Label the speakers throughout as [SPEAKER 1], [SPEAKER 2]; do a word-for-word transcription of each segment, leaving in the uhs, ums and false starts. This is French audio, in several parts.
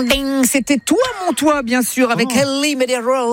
[SPEAKER 1] ding. C'était Toi mon toit, bien sûr, avec oh. Ellie Medeiros.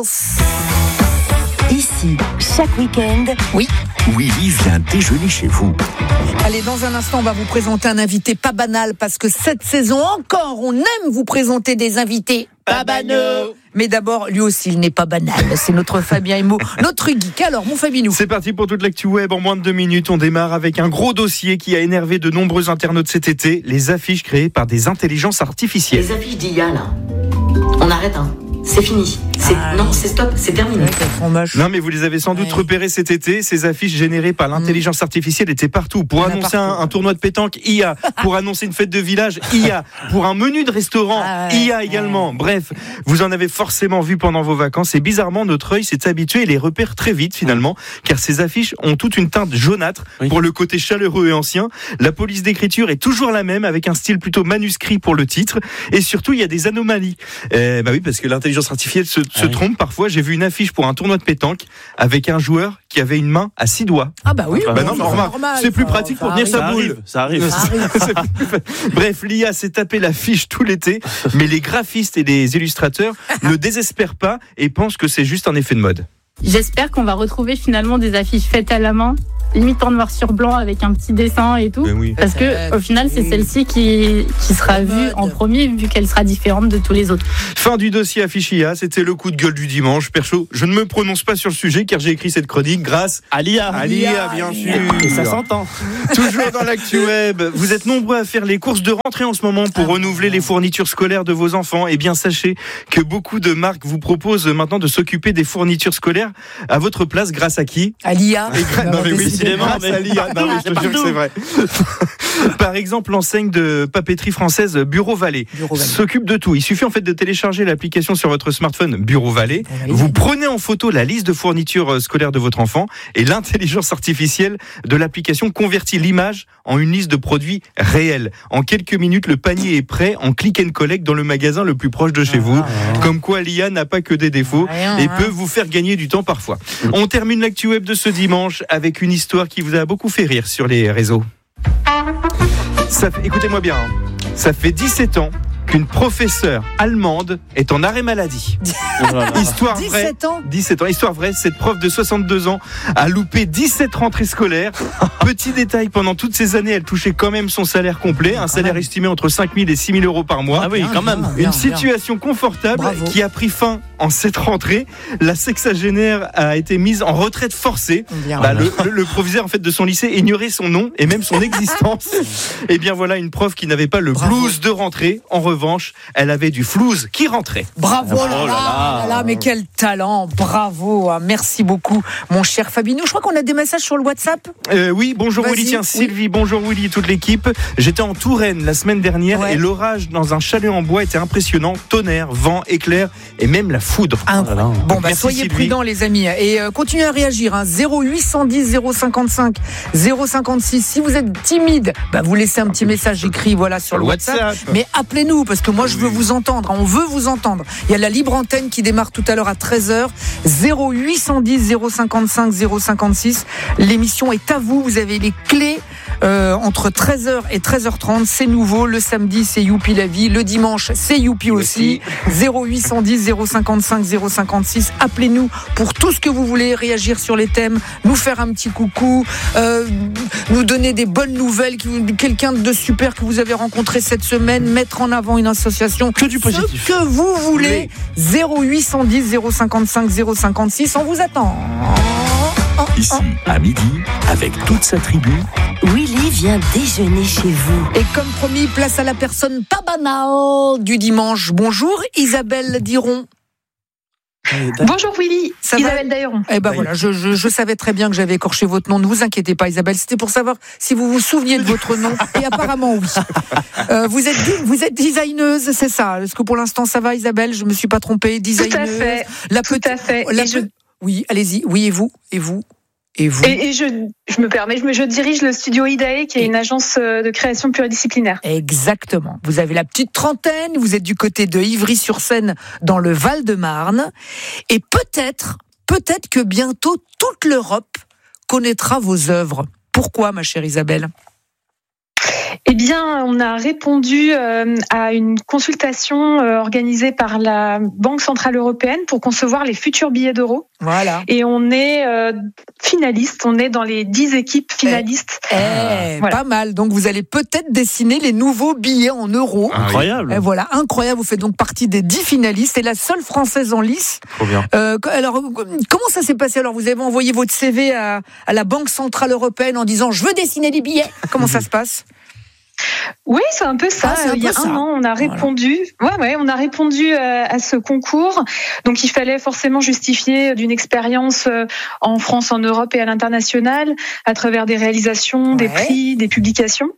[SPEAKER 2] Ici, chaque week-end,
[SPEAKER 1] oui.
[SPEAKER 3] Willy vient déjeuner chez vous.
[SPEAKER 1] Allez, dans un instant, on va vous présenter un invité pas banal, parce que cette saison encore, on aime vous présenter des invités pas banaux. Mais d'abord, lui aussi, il n'est pas banal. C'est notre Fabien Emo, notre geek. Alors, mon Fabinou.
[SPEAKER 4] C'est parti pour toute l'actu web. En moins de deux minutes, on démarre avec un gros dossier qui a énervé de nombreux internautes cet été. Les affiches créées par des intelligences artificielles.
[SPEAKER 5] Les affiches d'I A, là. On arrête, hein. C'est fini. C'est... Ah, non, c'est stop, c'est terminé.
[SPEAKER 4] Non, mais vous les avez sans doute ouais. repérées cet été. Ces affiches générées par l'intelligence artificielle étaient partout. Pour annoncer partout. Un, un tournoi de pétanque, I A. Pour annoncer une fête de village, I A. Pour un menu de restaurant, ah ouais. I A également. Ouais. Bref, vous en avez forcément vu pendant vos vacances. Et bizarrement, notre œil s'est habitué et les repère très vite finalement. Car ces affiches ont toute une teinte jaunâtre oui. pour le côté chaleureux et ancien. La police d'écriture est toujours la même avec un style plutôt manuscrit pour le titre. Et surtout, il y a des anomalies. Euh, bah oui, parce que l'intelligence artificielle se, ah se oui. trompe parfois. J'ai vu une affiche pour un tournoi de pétanque avec un joueur qui avait une main à six doigts.
[SPEAKER 1] Ah bah oui,
[SPEAKER 4] bah non,
[SPEAKER 1] c'est,
[SPEAKER 4] normal.
[SPEAKER 1] normal,
[SPEAKER 4] c'est plus
[SPEAKER 1] ça,
[SPEAKER 4] pratique
[SPEAKER 1] ça
[SPEAKER 4] pour tenir sa boule.
[SPEAKER 3] Ça arrive. Ça arrive.
[SPEAKER 1] Ça arrive.
[SPEAKER 4] Bref, l'I A s'est tapé la fiche tout l'été, mais les graphistes et les illustrateurs ne désespèrent pas et pensent que c'est juste un effet de mode.
[SPEAKER 6] J'espère qu'on va retrouver finalement des affiches faites à la main, limite en noir sur blanc avec un petit dessin et tout.
[SPEAKER 4] Ben oui.
[SPEAKER 6] Parce que au final, c'est celle-ci qui, qui sera vue en premier, vu qu'elle sera différente de tous les autres.
[SPEAKER 4] Fin du dossier affiche I A, c'était le coup de gueule du dimanche. Perso, je ne me prononce pas sur le sujet car j'ai écrit cette chronique grâce
[SPEAKER 3] à l'I A.
[SPEAKER 4] À l'I A, bien sûr.
[SPEAKER 3] Et ça s'entend.
[SPEAKER 4] Toujours dans l'actu web, vous êtes nombreux à faire les courses de rentrée en ce moment pour ah, renouveler les fournitures scolaires de vos enfants. Eh bien, sachez que beaucoup de marques vous proposent maintenant de s'occuper des fournitures scolaires à votre place grâce à qui ?
[SPEAKER 1] À l'I A.
[SPEAKER 4] Gra- non, mais oui, grâce à l'I A. Non, mais je te jure que c'est vrai. Par exemple, l'enseigne de papeterie française Bureau Vallée Bureau Vallée s'occupe de tout. Il suffit en fait de télécharger l'application sur votre smartphone Bureau Vallée. Vous prenez en photo la liste de fournitures scolaires de votre enfant et l'intelligence artificielle de l'application convertit l'image en une liste de produits réels. En quelques minutes, le panier est prêt en click and collect dans le magasin le plus proche de chez vous. Comme quoi l'I A n'a pas que des défauts et peut vous faire gagner du temps parfois. On termine l'actu web de ce dimanche avec une histoire qui vous a beaucoup fait rire sur les réseaux. Ça fait, écoutez-moi bien, hein. Ça fait dix-sept ans qu'une professeure allemande est en arrêt maladie. Histoire vraie.
[SPEAKER 1] dix-sept ans
[SPEAKER 4] dix-sept ans. Histoire vraie, cette prof de soixante-deux ans a loupé dix-sept rentrées scolaires. Petit détail, pendant toutes ces années, elle touchait quand même son salaire complet, un salaire estimé entre cinq mille et six mille euros par mois.
[SPEAKER 3] Ah oui, quand même.
[SPEAKER 4] Une situation confortable Bravo. Qui a pris fin en cette rentrée. La sexagénaire a été mise en retraite forcée. Bah, le, le, le proviseur en fait de son lycée ignorait son nom et même son existence. Et bien voilà une prof qui n'avait pas le Bravo. Blues de rentrée. En revanche, elle avait du flouze qui rentrait.
[SPEAKER 1] Bravo, oh là, là, là, là, mais quel talent, bravo, merci beaucoup, mon cher Fabinou. Je crois qu'on a des messages sur le WhatsApp.
[SPEAKER 4] Euh, oui, bonjour Vas-y. Willy, tiens, oui. Sylvie, bonjour Willy et toute l'équipe. J'étais en Touraine la semaine dernière ouais. et l'orage dans un chalet en bois était impressionnant. Tonnerre, vent, éclair et même la foudre.
[SPEAKER 1] Incroyable. Oh bon, bah, soyez Sylvie. Prudents les amis et euh, continuez à réagir. Hein. zéro huit cent dix zéro cinquante-cinq zéro cinquante-six. Si vous êtes timide, bah, vous laissez un petit message écrit voilà, sur le WhatsApp. WhatsApp. Mais appelez-nous parce que moi je veux vous entendre, on veut vous entendre. Il y a la libre antenne qui démarre tout à l'heure à treize heures, zéro huit cent dix zéro cinquante-cinq zéro cinquante-six. L'émission est à vous, vous avez les clés euh, entre treize heures et treize heures trente, c'est nouveau. Le samedi c'est Youpi la vie, le dimanche c'est Youpi aussi. zéro huit cent dix zéro cinquante-cinq zéro cinquante-six. Appelez-nous pour tout ce que vous voulez, réagir sur les thèmes, nous faire un petit coucou, euh, nous donner des bonnes nouvelles, quelqu'un de super que vous avez rencontré cette semaine, mettre en avant une association,
[SPEAKER 3] que du positif.
[SPEAKER 1] Ce que vous voulez. zéro huit cent dix zéro cinquante-cinq zéro cinquante-six, on vous attend.
[SPEAKER 3] Ici, à midi, avec toute sa tribu,
[SPEAKER 2] Willy vient déjeuner chez vous.
[SPEAKER 1] Et comme promis, place à la personne pas banale du dimanche. Bonjour Isabelle Diron.
[SPEAKER 7] Bonjour Willy,
[SPEAKER 1] ça
[SPEAKER 7] Isabelle Dailleron.
[SPEAKER 1] Eh ben voilà, je, je, je savais très bien que j'avais écorché votre nom. Ne vous inquiétez pas, Isabelle. C'était pour savoir si vous vous souveniez de votre nom. Et apparemment oui. Euh, vous êtes vous êtes designeuse, c'est ça. Est-ce que pour l'instant ça va, Isabelle? Je me suis pas trompée. Designeuse.
[SPEAKER 7] Tout à fait.
[SPEAKER 1] La
[SPEAKER 7] Tout
[SPEAKER 1] petite,
[SPEAKER 7] à fait.
[SPEAKER 1] La
[SPEAKER 7] je...
[SPEAKER 1] Oui, allez-y. Oui, et vous, et vous. Et vous
[SPEAKER 7] Et, et je, je me permets, je, me, je dirige le studio Idae, qui est une agence de création pluridisciplinaire.
[SPEAKER 1] Exactement. Vous avez la petite trentaine, vous êtes du côté de Ivry-sur-Seine, dans le Val-de-Marne. Et peut-être, peut-être que bientôt, toute l'Europe connaîtra vos œuvres. Pourquoi, ma chère Isabelle ?
[SPEAKER 7] Eh bien, on a répondu euh, à une consultation euh, organisée par la Banque Centrale Européenne pour concevoir les futurs billets d'euros.
[SPEAKER 1] Voilà.
[SPEAKER 7] Et on est euh, finaliste, on est dans les dix équipes finalistes.
[SPEAKER 1] Eh, eh, voilà. Pas mal. Donc, vous allez peut-être dessiner les nouveaux billets en euros.
[SPEAKER 8] Incroyable.
[SPEAKER 1] Et voilà, incroyable. Vous faites donc partie des dix finalistes et la seule française en lice.
[SPEAKER 4] Trop bien.
[SPEAKER 1] Euh, alors, comment ça s'est passé? Alors, vous avez envoyé votre C V à, à la Banque Centrale Européenne en disant « Je veux dessiner les billets ». Comment ça se passe?
[SPEAKER 7] Oui, c'est un peu ça. Ah, un Il y a un an, on a répondu. Voilà. Ouais, ouais, on a répondu à, à ce concours. Donc, il fallait forcément justifier d'une expérience en France, en Europe et à l'international, à travers des réalisations, ouais. des prix, des publications.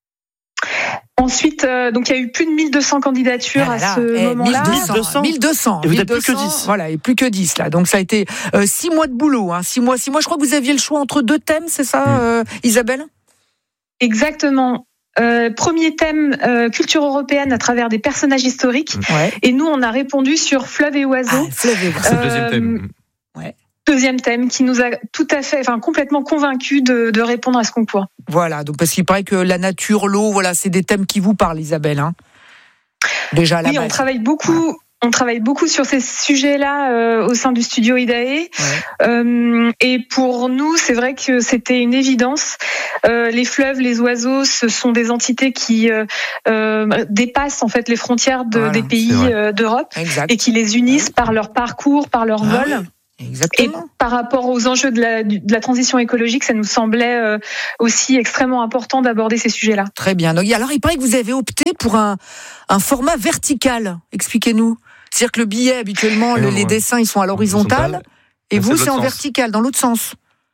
[SPEAKER 7] Ensuite, euh, donc il y a eu plus de mille deux cents candidatures ah là là. à ce
[SPEAKER 1] eh,
[SPEAKER 7] moment-là.
[SPEAKER 1] mille deux cents mille deux cents
[SPEAKER 8] Et vous n'êtes plus que dix.
[SPEAKER 1] Voilà, et plus que dix là. Donc ça a été euh, six mois de boulot. Hein, six mois, six mois. Je crois que vous aviez le choix entre deux thèmes, c'est ça, mmh. euh, Isabelle?
[SPEAKER 7] Exactement. Euh, premier thème, euh, culture européenne à travers des personnages historiques.
[SPEAKER 1] Ouais.
[SPEAKER 7] Et nous, on a répondu sur Fleuve et oiseaux.
[SPEAKER 1] Ah, Fleuve et oiseaux.
[SPEAKER 4] C'est le deuxième thème.
[SPEAKER 1] Ouais.
[SPEAKER 7] Deuxième thème qui nous a tout à fait, enfin complètement convaincus de, de répondre à ce concours.
[SPEAKER 1] Voilà, donc parce qu'il paraît que la nature, l'eau, voilà, c'est des thèmes qui vous parlent, Isabelle. Hein. Déjà à la
[SPEAKER 7] oui,
[SPEAKER 1] base.
[SPEAKER 7] on travaille beaucoup. Ouais. On travaille beaucoup sur ces sujets-là euh, au sein du studio Idae. Ouais. Euh, et pour nous, c'est vrai que c'était une évidence. Euh, les fleuves, les oiseaux, ce sont des entités qui euh, euh, dépassent en fait les frontières de, voilà, des pays euh, d'Europe exact. Et qui les unissent par leur parcours, par leur ah, vol.
[SPEAKER 1] Oui. Exactement.
[SPEAKER 7] Et par rapport aux enjeux de la, de la transition écologique, ça nous semblait euh, aussi extrêmement important d'aborder ces sujets-là.
[SPEAKER 1] Très bien. Donc, alors, il paraît que vous avez opté pour un, un format vertical. Expliquez-nous. C'est-à-dire que le billet, habituellement, le, les dessins, ils sont à l'horizontale, et vous, c'est en vertical, dans l'autre sens.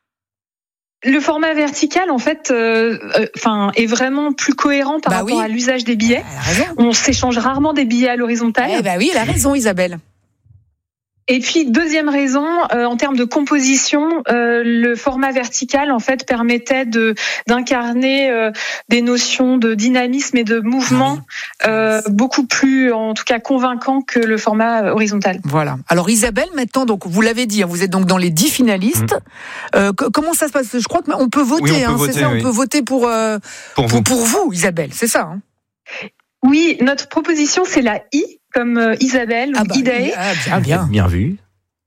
[SPEAKER 7] Le format vertical, en fait, euh, euh, est vraiment plus cohérent par bah rapport oui. à l'usage des billets. On s'échange rarement des billets à l'horizontale.
[SPEAKER 1] Eh bah oui, elle a raison, Isabelle.
[SPEAKER 7] Et puis deuxième raison, euh, en termes de composition, euh, le format vertical en fait permettait de d'incarner euh, des notions de dynamisme et de mouvement euh, beaucoup plus, en tout cas, convaincants que le format horizontal.
[SPEAKER 1] Voilà. Alors Isabelle, maintenant, donc vous l'avez dit, vous êtes donc dans les dix finalistes. Mmh. Euh, comment ça se passe? Je crois qu'on peut voter. Oui, on peut hein, voter, c'est ça. Oui. On peut voter pour euh, pour, pour, pour vous, Isabelle. C'est ça. Hein.
[SPEAKER 7] Oui, notre proposition c'est la I. Comme euh, Isabelle ou ah bah, Idae.
[SPEAKER 1] Ah, bien, bien.
[SPEAKER 8] Bien vu.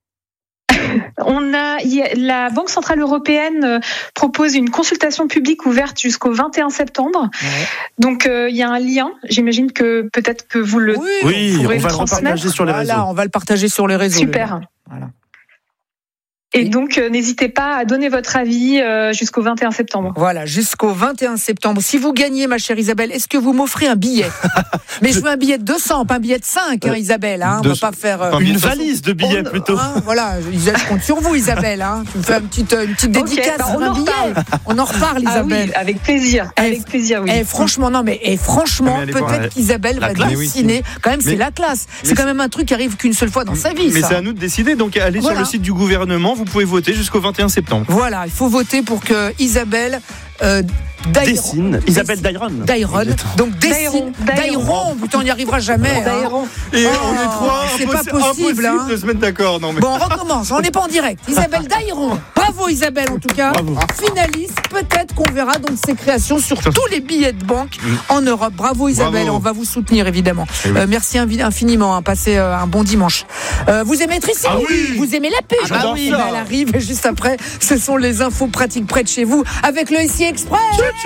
[SPEAKER 7] On a, la Banque Centrale Européenne euh, propose une consultation publique ouverte jusqu'au vingt et un septembre. Ouais. Donc il euh, y a un lien. J'imagine que peut-être que vous le
[SPEAKER 8] oui, oui on va le repartager sur les
[SPEAKER 1] voilà,
[SPEAKER 8] réseaux.
[SPEAKER 1] On va le partager sur les réseaux.
[SPEAKER 7] Super. Voilà. Et donc, euh, n'hésitez pas à donner votre avis euh, jusqu'au vingt et un septembre.
[SPEAKER 1] Voilà, jusqu'au vingt et un septembre. Si vous gagnez, ma chère Isabelle, est-ce que vous m'offrez un billet? Mais je veux un billet de deux cents, pas un billet de cinq, hein, Isabelle. Hein, on va pas faire... Euh,
[SPEAKER 8] une valise de billets, on, plutôt.
[SPEAKER 1] Hein, voilà, je compte sur vous, Isabelle. Hein. Tu me fais une petite, une petite dédicace, okay, bah on un billet. On en reparle, Isabelle.
[SPEAKER 7] Ah oui, avec plaisir,
[SPEAKER 1] et,
[SPEAKER 7] avec plaisir, oui.
[SPEAKER 1] Et franchement, non, mais et franchement, peut-être qu'Isabelle va classe. dessiner. Quand même, mais, c'est la classe. C'est quand même un truc qui arrive qu'une seule fois dans sa vie,
[SPEAKER 4] Mais
[SPEAKER 1] ça.
[SPEAKER 4] c'est à nous de décider. Donc, allez voilà. sur le site du gouvernement, vous pouvez voter jusqu'au vingt et un septembre.
[SPEAKER 1] Voilà, il faut voter pour que Isabelle euh,
[SPEAKER 8] dessine. Isabelle Dairon.
[SPEAKER 1] Dairon. Donc dessine. Dairon. Putain, on n'y arrivera jamais.
[SPEAKER 7] Dairon.
[SPEAKER 1] Hein.
[SPEAKER 4] Et oh, on est trois.
[SPEAKER 1] C'est pas possible.
[SPEAKER 4] Hein. de se mettre d'accord. Non, mais...
[SPEAKER 1] Bon, on recommence. On n'est pas en direct. Isabelle Dairon. Bravo Isabelle, en tout cas.
[SPEAKER 8] Bravo.
[SPEAKER 1] Finaliste. Peut-être qu'on verra donc ses créations sur tous les billets de banque mmh. en Europe. Bravo Isabelle. Bravo. On va vous soutenir évidemment. Oui. Euh, merci infiniment. Hein. Passez euh, un bon dimanche. Euh, vous aimez Trissi?
[SPEAKER 4] Ah oui.
[SPEAKER 1] Vous aimez la pêche?
[SPEAKER 4] Ah bah oui.
[SPEAKER 1] Elle arrive et juste après, ce sont les infos pratiques près de chez vous avec le S I Express.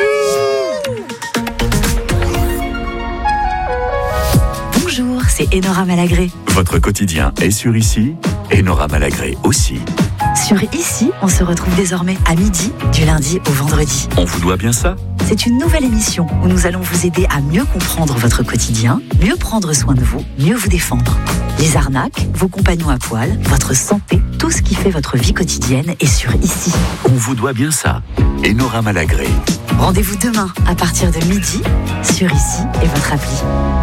[SPEAKER 2] Bonjour, c'est Enora Malagré.
[SPEAKER 3] Votre quotidien est sur Ici, Enora Malagré aussi.
[SPEAKER 2] Sur Ici, on se retrouve désormais à midi, du lundi au vendredi.
[SPEAKER 3] On vous doit bien ça?
[SPEAKER 2] C'est une nouvelle émission où nous allons vous aider à mieux comprendre votre quotidien, mieux prendre soin de vous, mieux vous défendre. Les arnaques, vos compagnons à poil, votre santé, tout ce qui fait votre vie quotidienne est sur Ici.
[SPEAKER 3] On vous doit bien ça. Enora Malagré.
[SPEAKER 2] Rendez-vous demain à partir de midi sur Ici et votre appli.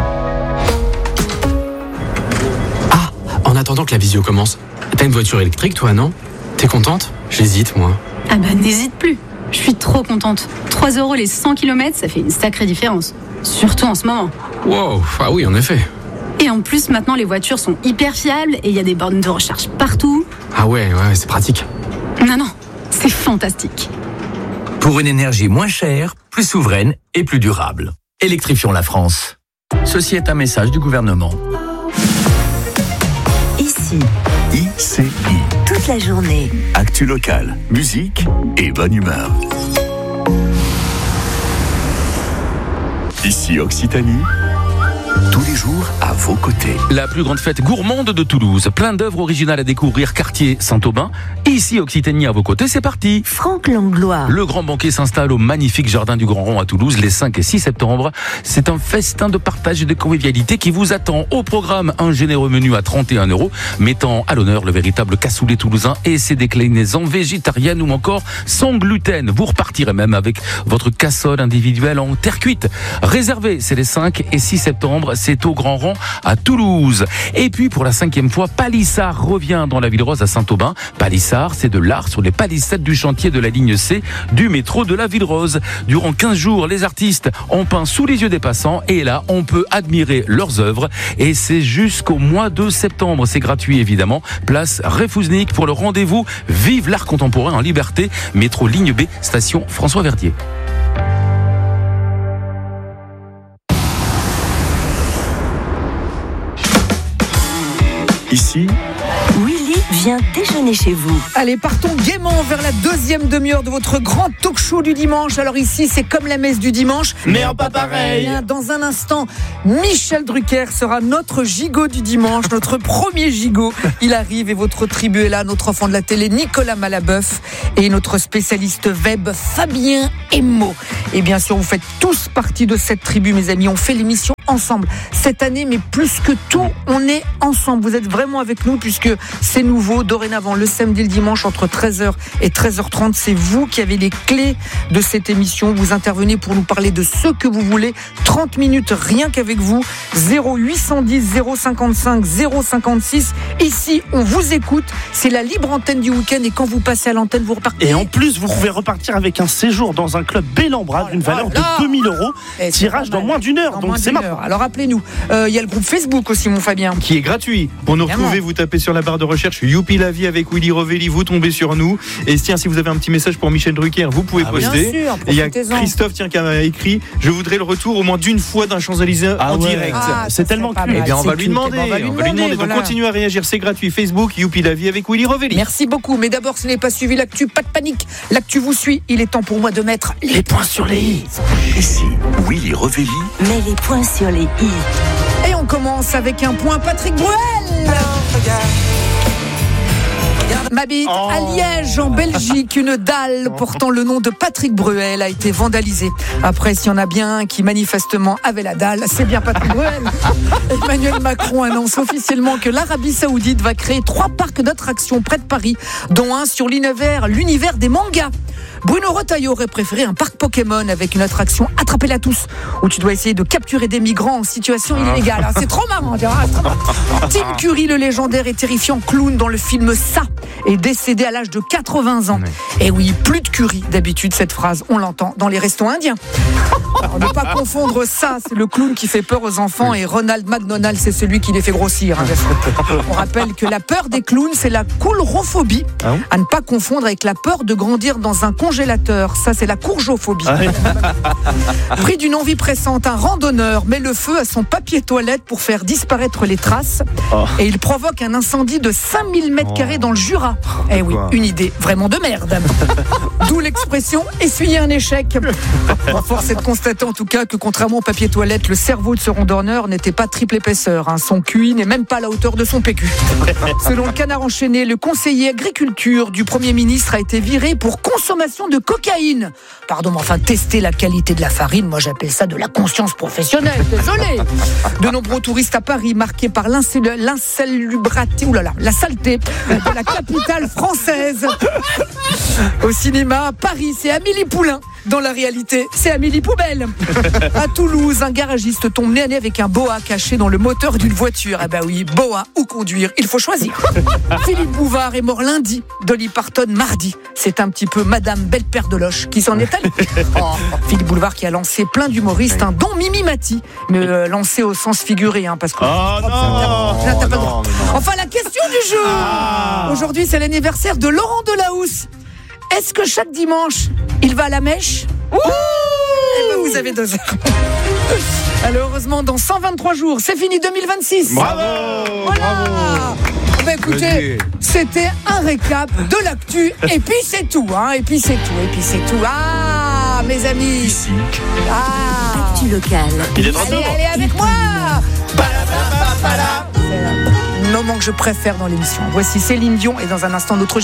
[SPEAKER 9] Ah, en attendant que la visio commence, t'as une voiture électrique toi, non? T'es contente? J'hésite, moi.
[SPEAKER 6] Ah bah n'hésite plus. Je suis trop contente. trois euros les cent kilomètres, ça fait une sacrée différence. Surtout en ce moment.
[SPEAKER 9] Wow, ah oui, en effet.
[SPEAKER 6] Et en plus, maintenant, les voitures sont hyper fiables et il y a des bornes de recharge partout.
[SPEAKER 9] Ah ouais, ouais, c'est pratique.
[SPEAKER 6] Non, non, c'est fantastique.
[SPEAKER 10] Pour une énergie moins chère,
[SPEAKER 3] plus souveraine et plus durable. Électrifions la France. Ceci est un message du gouvernement.
[SPEAKER 2] Ici,
[SPEAKER 3] I C I.
[SPEAKER 2] toute la journée.
[SPEAKER 3] Actu locale, musique et bonne humeur. Ici Occitanie. Tous les jours à vos côtés.
[SPEAKER 10] La plus grande fête gourmande de Toulouse. Plein d'œuvres originales à découvrir, quartier Saint-Aubin. Ici Occitanie à vos côtés, c'est parti.
[SPEAKER 2] Franck Langlois.
[SPEAKER 10] Le grand banquet s'installe au magnifique jardin du Grand Rond à Toulouse les cinq et six septembre. C'est un festin de partage et de convivialité qui vous attend. Au programme, un généreux menu à trente et un euros, mettant à l'honneur le véritable cassoulet toulousain et ses déclinaisons végétariennes ou encore sans gluten. Vous repartirez même avec votre cassole individuelle en terre cuite. Réservé, c'est les cinq et six septembre. C'est au Grand Rond à Toulouse. Et puis pour la cinquième fois, Palissard revient dans la Ville Rose à Saint-Aubin. Palissard, c'est de l'art sur les palissades du chantier de la ligne C du métro de la Ville Rose. Durant quinze jours, les artistes ont peint sous les yeux des passants et là, on peut admirer leurs œuvres. Et c'est jusqu'au mois de septembre. C'est gratuit évidemment. Place Réfouznik pour le rendez-vous. Vive l'art contemporain en liberté. Métro ligne B, station François Verdier.
[SPEAKER 3] Ici,
[SPEAKER 2] Willy vient déjeuner chez vous.
[SPEAKER 1] Allez, partons gaiement vers la deuxième demi-heure de votre grand talk show du dimanche. Alors ici, c'est comme la messe du dimanche,
[SPEAKER 8] mais en pas pareil.
[SPEAKER 1] Dans un instant, Michel Drucker sera notre gigot du dimanche, notre premier gigot. Il arrive et votre tribu est là, notre enfant de la télé, Nicolas Malabeuf, et notre spécialiste web, Fabien Emo. Et bien sûr, vous faites tous partie de cette tribu, mes amis. On fait l'émission ensemble cette année, mais plus que tout, on est ensemble. Vous êtes vraiment avec nous puisque c'est nouveau. Dorénavant, le samedi et le dimanche, entre treize heures et treize heures trente, c'est vous qui avez les clés de cette émission. Vous intervenez pour nous parler de ce que vous voulez. trente minutes, rien qu'avec vous. zéro huit cent dix, zéro cinquante-cinq, zéro cinquante-six. Ici, on vous écoute. C'est la libre antenne du week-end et quand vous passez à l'antenne, vous repartez.
[SPEAKER 8] Et en plus, vous pouvez repartir avec un séjour dans un club Bellambra d'une valeur de deux mille euros. Et tirage dans moins d'une heure.
[SPEAKER 1] Dans
[SPEAKER 8] donc
[SPEAKER 1] moins
[SPEAKER 8] c'est marrant.
[SPEAKER 1] Alors appelez-nous. Il euh, y a le groupe Facebook aussi, mon Fabien.
[SPEAKER 4] Qui est gratuit. Pour nous
[SPEAKER 1] Évidemment.
[SPEAKER 4] retrouver, vous tapez sur la barre de recherche Youpi la vie avec Willy Rovelli, vous tombez sur nous. Et tiens, si vous avez un petit message pour Michel Drucker, vous pouvez
[SPEAKER 1] ah,
[SPEAKER 4] poster.
[SPEAKER 1] Bien sûr,
[SPEAKER 4] et il y a Christophe tiens, qui a écrit « Je voudrais le retour au moins d'une fois d'un Champs-Élysées
[SPEAKER 8] ah
[SPEAKER 4] en
[SPEAKER 8] ouais.
[SPEAKER 4] direct.
[SPEAKER 8] Ah, » C'est tellement cool.
[SPEAKER 4] Eh bien, on va,
[SPEAKER 1] c'est
[SPEAKER 4] lui demander,
[SPEAKER 1] on va lui
[SPEAKER 4] on
[SPEAKER 1] demander.
[SPEAKER 4] va lui demander.
[SPEAKER 1] Voilà.
[SPEAKER 4] Donc, continuez à réagir, c'est gratuit. Facebook, Youpi la vie avec Willy Rovelli.
[SPEAKER 1] Merci beaucoup. Mais d'abord, ce n'est pas suivi l'actu, pas de panique. L'actu vous suit. Il est temps pour moi de mettre les, les points sur les i.
[SPEAKER 3] Ici, Willy Rovelli.
[SPEAKER 2] Mets les points sur les i.
[SPEAKER 1] Et on commence avec un point Patrick Bruel. M'habite
[SPEAKER 8] oh.
[SPEAKER 1] à Liège, en Belgique. Une dalle portant le nom de Patrick Bruel a été vandalisée. Après, s'il y en a bien un qui manifestement avait la dalle, c'est bien Patrick Bruel. Emmanuel Macron annonce officiellement que l'Arabie Saoudite va créer trois parcs d'attractions près de Paris, dont un sur l'univers, l'univers des mangas. Bruno Retailleau aurait préféré un parc Pokémon avec une attraction Attrapez-la tous, où tu dois essayer de capturer des migrants en situation illégale. C'est trop marrant. Tim Curry, le légendaire et terrifiant clown dans le film Ça, est décédé à l'âge de quatre-vingts ans. Et oui, plus de curry. D'habitude, cette phrase, on l'entend dans les restos indiens. Alors, ne pas confondre Ça, c'est le clown qui fait peur aux enfants, et Ronald McDonald, c'est celui qui les fait grossir. On rappelle que la peur des clowns, c'est la coulrophobie, ah oui à ne pas confondre avec la peur de grandir dans un congélateur. Ça, c'est la courgeophobie. Ah oui. Pris d'une envie pressante, un randonneur met le feu à son papier toilette pour faire disparaître les traces. Oh. Et il provoque un incendie de cinq mille mètres carrés dans le Jura. Oh, eh oui, une idée vraiment de merde. D'où l'expression essuyer un échec. Force est de constater en tout cas que contrairement au papier toilette, le cerveau de ce randonneur n'était pas triple épaisseur. Hein. Son Q I n'est même pas à la hauteur de son P Q. Selon le Canard enchaîné, le conseiller agriculture du Premier ministre a été viré pour consommation de cocaïne. Pardon, mais enfin, tester la qualité de la farine, moi j'appelle ça de la conscience professionnelle. Désolé. De nombreux touristes à Paris marqués par l'insalubrité, oulala, la saleté de la capitale française. Au cinéma, Paris, c'est Amélie Poulain. Dans la réalité, c'est Amélie Poubelle. À Toulouse, un garagiste tombe nez à nez avec un boa caché dans le moteur d'une voiture. Ah bah oui, boa ou conduire, il faut choisir. Philippe Bouvard est mort lundi, Dolly Parton mardi. C'est un petit peu Madame Belle-Père de Loche qui s'en est allée. Oh, Philippe Bouvard qui a lancé plein d'humoristes, un dont Mimi Mati, mais euh, lancé au sens figuré, hein, parce que.
[SPEAKER 8] Oh non,
[SPEAKER 1] là, t'as pas le droit. Enfin, la question du jour. Ah. Aujourd'hui, c'est l'anniversaire de Laurent Delahousse. Est-ce que chaque dimanche, il va à la mèche ? Ouh vous avez deux heures. Alors, heureusement, dans cent vingt-trois jours, c'est fini deux mille vingt-six.
[SPEAKER 4] Bravo.
[SPEAKER 1] Voilà.
[SPEAKER 4] Bravo.
[SPEAKER 1] Bah, écoutez, c'était un récap de l'actu. Et puis c'est tout, hein. Et puis c'est tout. Et puis c'est tout. Ah, mes amis.
[SPEAKER 10] Ici.
[SPEAKER 1] Ah.
[SPEAKER 2] Actu locale.
[SPEAKER 8] Il est de
[SPEAKER 1] Allez,
[SPEAKER 8] retour.
[SPEAKER 1] allez avec moi. C'est le moment que je préfère dans l'émission. Voici Céline Dion et dans un instant notre